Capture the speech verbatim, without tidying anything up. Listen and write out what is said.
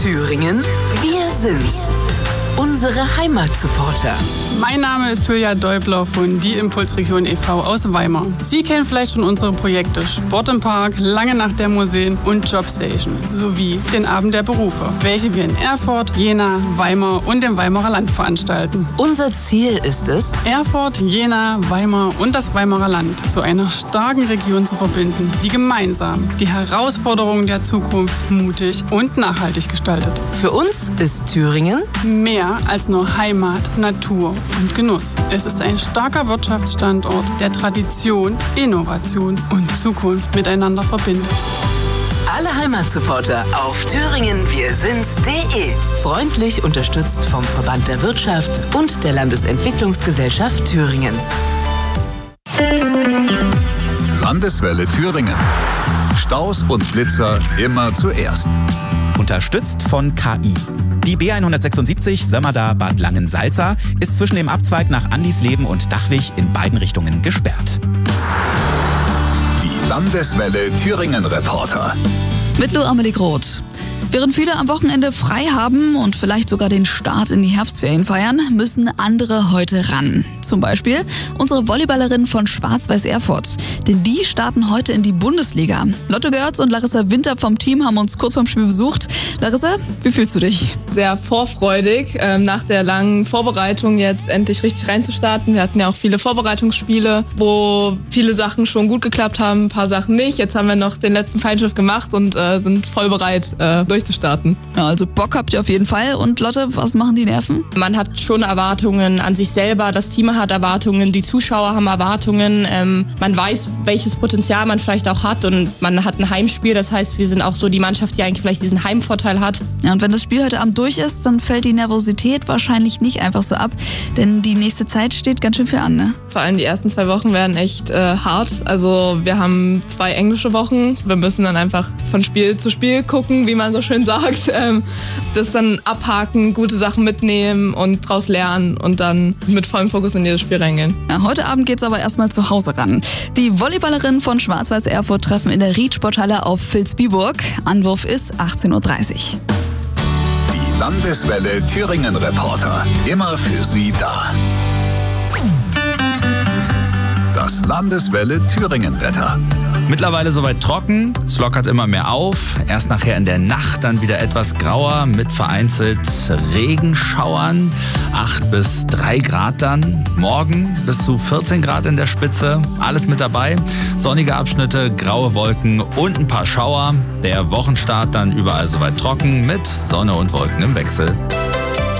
Thüringen, wir sind's. Unsere Heimatsupporter. Mein Name ist Julia Däubler von Die Impulsregion e V aus Weimar. Sie kennen vielleicht schon unsere Projekte Sport im Park, Lange Nacht der Museen und Jobstation sowie den Abend der Berufe, welche wir in Erfurt, Jena, Weimar und dem Weimarer Land veranstalten. Unser Ziel ist es, Erfurt, Jena, Weimar und das Weimarer Land zu einer starken Region zu verbinden, die gemeinsam die Herausforderungen der Zukunft mutig und nachhaltig gestaltet. Für uns ist Thüringen mehr als nur Heimat, Natur und Genuss. Es ist ein starker Wirtschaftsstandort, der Tradition, Innovation und Zukunft miteinander verbindet. Alle Heimatsupporter auf thüringen wir sind's punkt de. Freundlich unterstützt vom Verband der Wirtschaft und der Landesentwicklungsgesellschaft Thüringens. Landeswelle Thüringen. Staus und Schlitzer immer zuerst. Unterstützt von K I. Die B hundertsechsundsiebzig Sömmerda-Bad Langensalza ist zwischen dem Abzweig nach Andisleben und Dachwig in beiden Richtungen gesperrt. Die Landeswelle Thüringen Reporter. Mit Lou Amelie Groth. Während viele am Wochenende frei haben und vielleicht sogar den Start in die Herbstferien feiern, müssen andere heute ran. Zum Beispiel unsere Volleyballerinnen von Schwarz-Weiß Erfurt. Denn die starten heute in die Bundesliga. Lotte Görz und Larissa Winter vom Team haben uns kurz vorm Spiel besucht. Larissa, wie fühlst du dich? Sehr vorfreudig, ähm, nach der langen Vorbereitung jetzt endlich richtig reinzustarten. Wir hatten ja auch viele Vorbereitungsspiele, wo viele Sachen schon gut geklappt haben, ein paar Sachen nicht. Jetzt haben wir noch den letzten Feinschliff gemacht und äh, sind voll bereit, äh, durchzustarten. Ja, also Bock habt ihr auf jeden Fall. Und Lotte, was machen die Nerven? Man hat schon Erwartungen an sich selber, das Team hat Erwartungen, die Zuschauer haben Erwartungen. Ähm, man weiß, welches Potenzial man vielleicht auch hat und man hat ein Heimspiel. Das heißt, wir sind auch so die Mannschaft, die eigentlich vielleicht diesen Heimvorteil hat. Ja, und wenn das Spiel heute Abend durch ist, dann fällt die Nervosität wahrscheinlich nicht einfach so ab, denn die nächste Zeit steht ganz schön viel an, ne? Vor allem die ersten zwei Wochen werden echt äh, hart. Also wir haben zwei englische Wochen. Wir müssen dann einfach von Spiel zu Spiel gucken, wie man so schön sagt. Ähm, das dann abhaken, gute Sachen mitnehmen und draus lernen und dann mit vollem Fokus in jedes Spiel reingehen. Ja, heute Abend geht's aber erstmal zu Hause ran. Die Volleyballerinnen von Schwarz-Weiß Erfurt treffen in der Ried-Sporthalle auf Vilsbiburg. Anwurf ist achtzehn Uhr dreißig. Die Landeswelle Thüringen Reporter. Immer für Sie da. Das Landeswelle Thüringen Wetter. Mittlerweile soweit trocken, es lockert immer mehr auf. Erst nachher in der Nacht dann wieder etwas grauer mit vereinzelt Regenschauern. acht bis drei Grad dann. Morgen bis zu vierzehn Grad in der Spitze. Alles mit dabei. Sonnige Abschnitte, graue Wolken und ein paar Schauer. Der Wochenstart dann überall soweit trocken mit Sonne und Wolken im Wechsel.